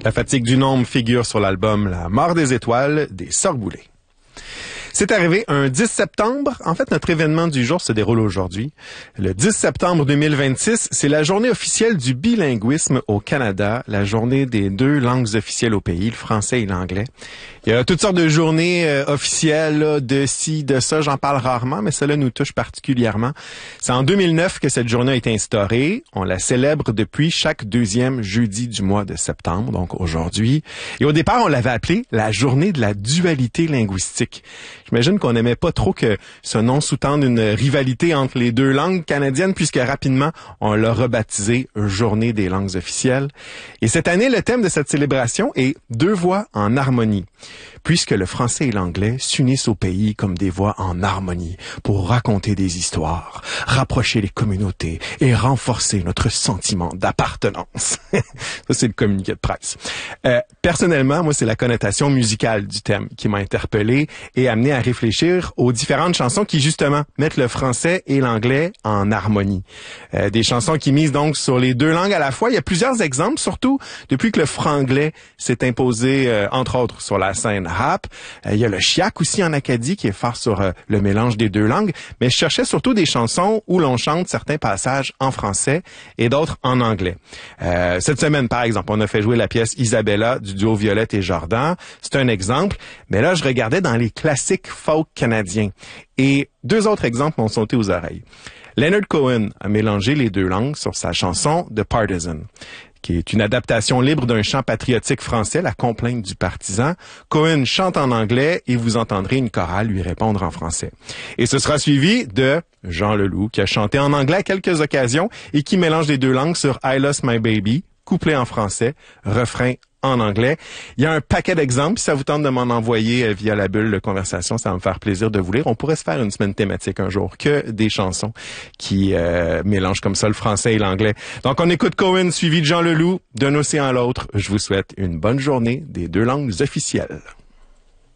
La fatigue du nombre figure sur l'album La mort des étoiles des Sœurs Boulay. C'est arrivé un 10 septembre. En fait, notre événement du jour se déroule aujourd'hui. Le 10 septembre 2026, c'est la journée officielle du bilinguisme au Canada, la journée des deux langues officielles au pays, le français et l'anglais. Il y a toutes sortes de journées officielles, là, de ci, de ça. J'en parle rarement, mais cela nous touche particulièrement. C'est en 2009 que cette journée a été instaurée. On la célèbre depuis chaque deuxième jeudi du mois de septembre, donc aujourd'hui. Et au départ, on l'avait appelée la journée de la dualité linguistique. J'imagine qu'on n'aimait pas trop que ce nom sous-tende une rivalité entre les deux langues canadiennes, puisque rapidement, on l'a rebaptisé Journée des langues officielles. Et cette année, le thème de cette célébration est « Deux voix en harmonie », puisque le français et l'anglais s'unissent au pays comme des voix en harmonie pour raconter des histoires, rapprocher les communautés et renforcer notre sentiment d'appartenance. Ça, c'est le communiqué de presse. Personnellement, moi, c'est la connotation musicale du thème qui m'a interpellé et amené à réfléchir aux différentes chansons qui, justement, mettent le français et l'anglais en harmonie. Des chansons qui misent donc sur les deux langues à la fois. Il y a plusieurs exemples, surtout depuis que le franglais s'est imposé, entre autres, sur la scène rap. Il y a le chiac aussi en Acadie qui est fort sur le mélange des deux langues. Mais je cherchais surtout des chansons où l'on chante certains passages en français et d'autres en anglais. Cette semaine, par exemple, on a fait jouer la pièce Isabella du duo Violette et Jordan. C'est un exemple. Mais là, je regardais dans les classiques folk canadiens. Et deux autres exemples m'ont sauté aux oreilles. Leonard Cohen a mélangé les deux langues sur sa chanson The Partisan, qui est une adaptation libre d'un chant patriotique français, La complainte du partisan. Cohen chante en anglais et vous entendrez une chorale lui répondre en français. Et ce sera suivi de Jean Leloup, qui a chanté en anglais à quelques occasions et qui mélange les deux langues sur I Lost My Baby, couplet en français, refrain en anglais. Il y a un paquet d'exemples. Si ça vous tente de m'en envoyer via la bulle de conversation, ça va me faire plaisir de vous lire. On pourrait se faire une semaine thématique un jour, que des chansons qui mélangent comme ça le français et l'anglais. Donc, on écoute Cohen suivi de Jean Leloup, d'un océan à l'autre. Je vous souhaite une bonne journée des deux langues officielles.